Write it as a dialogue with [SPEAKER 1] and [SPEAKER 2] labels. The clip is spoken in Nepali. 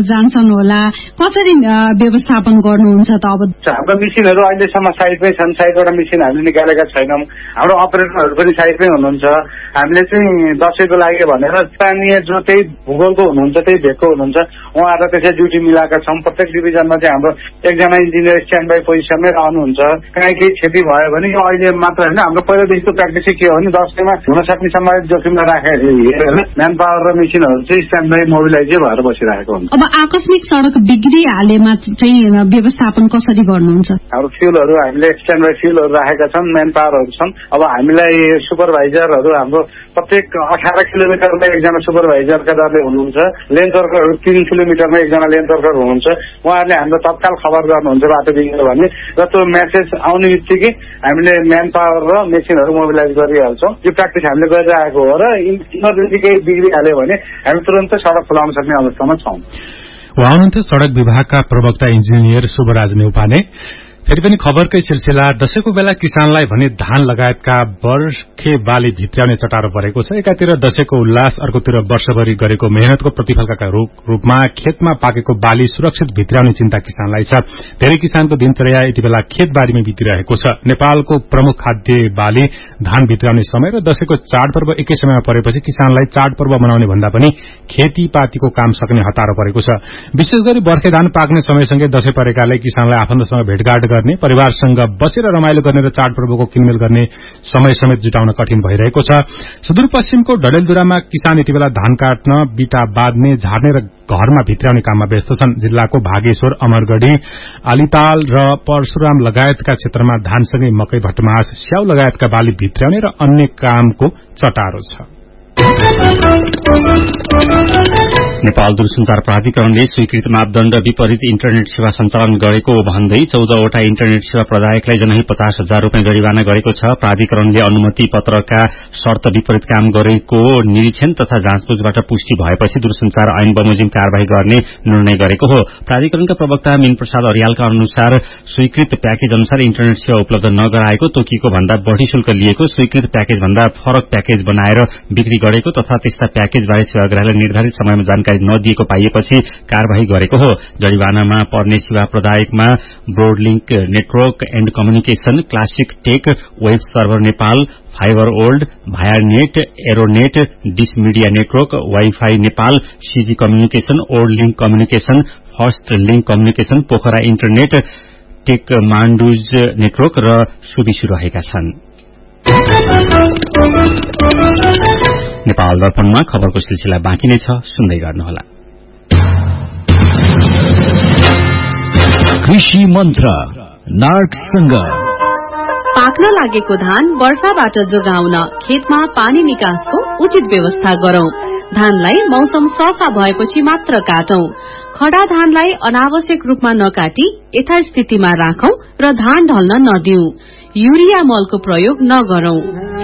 [SPEAKER 1] जान्छन् होला, कसरी व्यवस्थापन गर्नुहुन्छ त? अब
[SPEAKER 2] हाम्रो मिसिनहरू अहिलेसम्म साइडमै छन्, साइडबाट मिसिन हामीले निकालेका छैनौँ। हाम्रो अपरेटरहरू पनि साइडमै हुनुहुन्छ। हामीले चाहिँ दसैँको लागि भनेर स्थानीय जो त्यही भूगोलको हुनुहुन्छ, त्यही भेगको हुनुहुन्छ, उहाँहरूलाई त्यसै ड्युटी मिलाएका छौँ। प्रत्येक डिभिजनमा चाहिँ हाम्रो एकजना इन्जिनियर स्ट्यान्ड बाई पोजिसनमै रहनुहुन्छ। कहीँ केही क्षति भयो भने यो अहिले मात्र होइन, हाम्रो पहिलादेखिको प्र्याक्टिसै के हो भने दसैँमा हुन सक्ने सम्भावित जोखिमलाई राखेर हेरेर म्यान पावर र मेसिनहरू चाहिँ स्ट्यान्ड बाई मोबिलाइजै भएर बसिरहेको हुन्छ।
[SPEAKER 1] अब आकस्मिक सडक बिग्रिहालेमा चाहिँ व्यवस्थापन कसरी गर्नुहुन्छ?
[SPEAKER 2] हाम्रो फ्युलहरू हामीले स्ट्यान्ड बाई फ्युलहरू राखेका छन्, म्यान पावरहरू छन्। अब हामीलाई सुपरभाइजरहरू हाम्रो प्रत्येक 18 किलोमिटरमा एकजना सुपरभाइजरका दरले हुनुहुन्छ। लेन्थ वर्करहरू 3 किलोमिटरमा एकजना लेन्थ वर्कर हुनुहुन्छ। उहाँहरूले हाम्रो तत्काल खबर गर्नुहुन्छ बाटो बिग्रियो भने, र त्यो म्यासेज आउने बित्तिकै हामीले म्यान पावर र मेसिनहरू मोबिलाइज गरिहाल्छौँ। यो प्र्याक्टिस हामीले गरिरहेको हो र इमर्जेन्सी केही बिग्रिहाल्यो भने हामी तुरन्तै सडक खुलाउन सक्ने अवस्थामा छौँ।
[SPEAKER 3] उहाँ हुनुहुन्थ्यो सड़क विभागका प्रवक्ता इन्जिनियर शुभराज नेउपाने। फेरि पनि खबरकै सिलसिला, दशैंको बेला किसानलाई भने धान लगायतका बर्खे बाली भित्र्याउने चटारो परेको छ। एकातिर दशैंको उल्लास, अर्कोतिर वर्षभरि गरेको मेहनतको प्रतिफलका रूपमा खेतमा पाकेको बाली सुरक्षित भित्र्याउने चिन्ता किसानलाई छ। धेरै किसानको दिनचर्या यति बेला खेतबारीमै बितिरहेको छ। नेपालको प्रमुख खाद्य बाली धान भित्र्याउने समय र दशैंको चाडपर्व एकै समयमा परेपछि किसानलाई चाडपर्व मनाउने भन्दा पनि खेतीपातीको काम सक्ने हतारो परेको छ। विशेष गरी बर्खे धान पाक्ने समयसँगै दशैं परेकाले किसानलाई आफन्तसँग भेटघाट गर्ने, परिवारसँग बसेर रमाइलो गर्ने र चाडपर्वको किनमेल गर्ने समय समेत जुटाउन कठिन भइरहेको छ। सुदूरपश्चिमको डडेलधुरामा किसान यति बेला धान काट्न, बिटा बाँध्ने, झार्ने र घरमा भित्र्याउने काममा व्यस्त छन्। जिल्लाको भागेश्वर, अमरगढ़ी, आलिताल र परशुराम लगायतका क्षेत्रमा धानसँगै मकै, भटमास, स्याउ लगायतका बाली भित्र्याउने र अन्य कामको चटारो छ।
[SPEAKER 4] नेपाल दूरसञ्चार प्राधिकरणले स्वीकृत मापदण्ड विपरीत इन्टरनेट सेवा सञ्चालन गरेको भन्दै 14 वटा इन्टरनेट सेवा प्रदायकलाई जनै 50,000 रूपियाँ जरिवाना गरेको छ। प्राधिकरणले अनुमति पत्रका शर्त विपरीत काम गरेको निरीक्षण तथा जाँचबुझबाट पुष्टि भएपछि दूरसञ्चार ऐन बमोजिम कार्यवाही गर्ने निर्णय गरेको हो। प्राधिकरणका प्रवक्ता मीन प्रसाद अर्यालका अनुसार स्वीकृत प्याकेज अनुसार इन्टरनेट सेवा उपलब्ध नगराएको, तोकिएको भन्दा बढ़ी शुल्क लिएको, स्वीकृत प्याकेज भन्दा फरक प्याकेज बनाएर बिक्री गरेको तथा त्यस्ता प्याकेजबारे सेवाग्राहीलाई निर्धारित समयमा जानकारी नदिएको पाइएपछि कार्यवाही गरेको हो। जरिवानामा पर्ने सेवा प्रदायकमा ब्रोडलिंक network and communication, classic take, web server Nepal, fibre old, भायानेट, एरोनेट, dish media network, wifi Nepal, CG communication, old link communication, first link communication, Pokhara internet, take माण्डुज network र सुबिसु रहेका छन्। नेपाल दर्पणमा खबरको सिलसिला बाँकी नै छ, सुन्दै गर्नुहोला।
[SPEAKER 5] कृषि मन्त्र नार्कसँग
[SPEAKER 6] पाक्न लागेको धान वर्षाबाट जोगाउन खेतमा पानी निकासको उचित व्यवस्था गरौं। धानलाई मौसम सफा भएपछि मात्र काटौं। खडा धानलाई अनावश्यक रूपमा नकाटी यथास्थितिमा राखौं र धान ढल्न नदिऊ। युरिया मलको प्रयोग नगरौं।